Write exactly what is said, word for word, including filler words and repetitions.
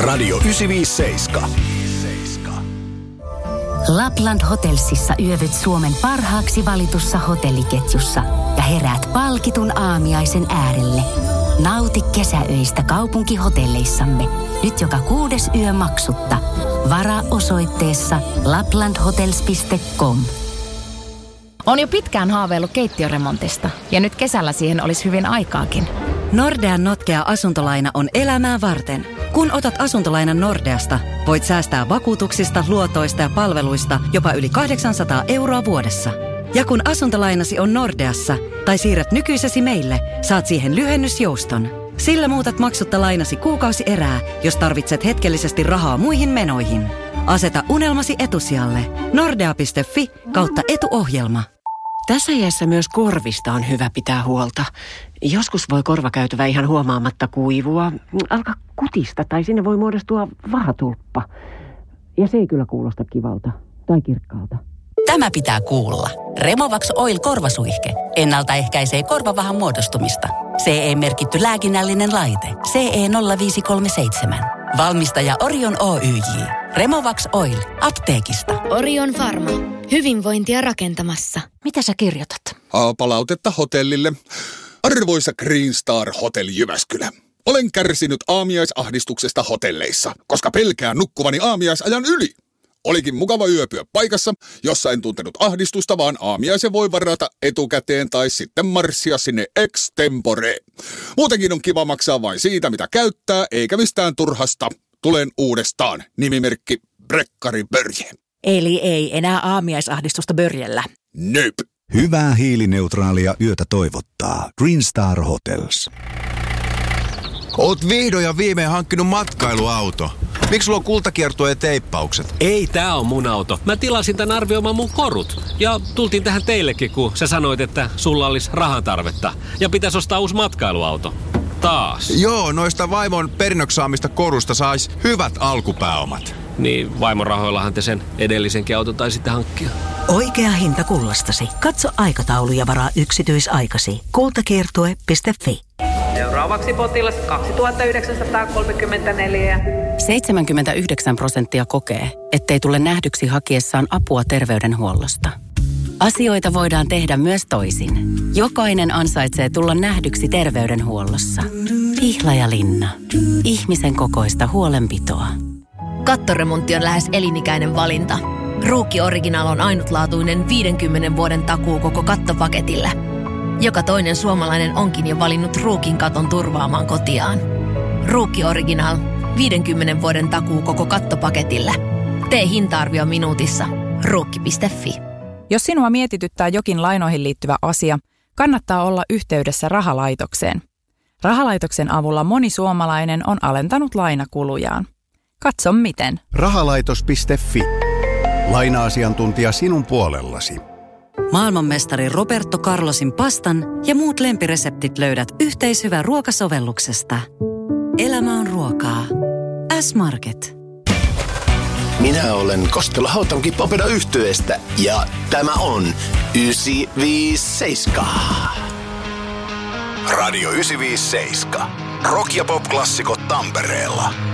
Radio yhdeksänsataaviisikymmentäseitsemän. Lapland Hotelsissa yövyt Suomen parhaaksi valitussa hotelliketjussa ja heräät palkitun aamiaisen äärelle. Nauti kesäöistä kaupunkihotelleissamme. Nyt joka kuudes yö maksutta. Varaa osoitteessa laplandhotels piste com. On jo pitkään haaveillut keittiöremontista ja nyt kesällä siihen olisi hyvin aikaakin. Nordean notkea asuntolaina on elämää varten. Kun otat asuntolainan Nordeasta, voit säästää vakuutuksista, luotoista ja palveluista jopa yli kahdeksansataa euroa vuodessa. Ja kun asuntolainasi on Nordeassa tai siirrät nykyisesi meille, saat siihen lyhennysjouston. Sillä muutat maksutta lainasi kuukausi erää, jos tarvitset hetkellisesti rahaa muihin menoihin. Aseta unelmasi etusijalle. Nordea piste fi kautta etuohjelma. Tässä iässä myös korvista on hyvä pitää huolta. Joskus voi korvakäytävä ihan huomaamatta kuivua, alkaa kutista tai sinne voi muodostua vahatulppa. Ja se ei kyllä kuulosta kivalta tai kirkkaalta. Tämä pitää kuulla. Removax Oil korvasuihke. Ennaltaehkäisee korvavahan muodostumista. C E-merkitty lääkinnällinen laite. C E nolla viisi kolme seitsemän. Valmistaja Orion Oy J. Removax Oil. Apteekista. Orion Pharma. Hyvinvointia rakentamassa. Mitä sä kirjoitat? Palautetta hotellille. Arvoisa Green Star Hotel Jyväskylä. Olen kärsinyt aamiaisahdistuksesta hotelleissa, koska pelkään nukkuvani aamiaisajan yli. Olikin mukava yöpyä paikassa, jossa en tuntenut ahdistusta, vaan aamiaisen voi varata etukäteen tai sitten marssia sinne extempore. Muutenkin on kiva maksaa vain siitä, mitä käyttää, eikä mistään turhasta. Tulen uudestaan. Nimimerkki Brekkari Börje. Eli ei enää aamiaisahdistusta Börjellä. Nöp. Hyvää hiilineutraalia yötä toivottaa Green Star Hotels. Oot vihdoin ja viimein hankkinut matkailuauto. Miksi sulla on kultakiertueen teippaukset? Ei, tää on mun auto. Mä tilasin tän arvioimaan mun korut. Ja tultiin tähän teillekin, kun sä sanoit, että sulla olisi rahan tarvetta. Ja pitäisi ostaa uusi matkailuauto. Taas. Joo, noista vaimon perinnöksi saamista korusta sais hyvät alkupääomat. Niin vaimon rahoillahan te sen edellisenkin auton taisitte hankkia. Oikea hinta kullastasi. Katso aikataulu ja varaa yksityisaikasi. kultakiertue piste fi. Seuraavaksi potilas kaksituhattayhdeksänsataakolmekymmentäneljä. seitsemänkymmentäyhdeksän prosenttia kokee, ettei tule nähdyksi hakiessaan apua terveydenhuollosta. Asioita voidaan tehdä myös toisin. Jokainen ansaitsee tulla nähdyksi terveydenhuollossa. Pihlajalinna. Ihmisen kokoista huolenpitoa. Kattoremontti on lähes elinikäinen valinta. Ruukki Original on ainutlaatuinen viidenkymmenen vuoden takuu koko kattopaketille. Joka toinen suomalainen onkin jo valinnut Ruukin katon turvaamaan kotiaan. Ruukki Original. viidenkymmenen vuoden takuu koko kattopaketille. Tee hinta-arvio minuutissa. ruukki piste fi. Jos sinua mietityttää jokin lainoihin liittyvä asia, kannattaa olla yhteydessä Rahalaitokseen. Rahalaitoksen avulla moni suomalainen on alentanut lainakulujaan. Katso miten. Rahalaitos piste fi. Laina-asiantuntija sinun puolellasi. Maailmanmestari Roberto Carlosin pastan ja muut lempireseptit löydät yhteishyvä ruokasovelluksesta. Elämä on ruokaa. S-Market. Minä olen Koskela Hautanki Popeda -yhtyeestä ja tämä on yhdeksänsataaviisikymmentäseitsemän. Radio yhdeksänsataaviisikymmentäseitsemän. Rock- ja pop-klassikot Tampereella.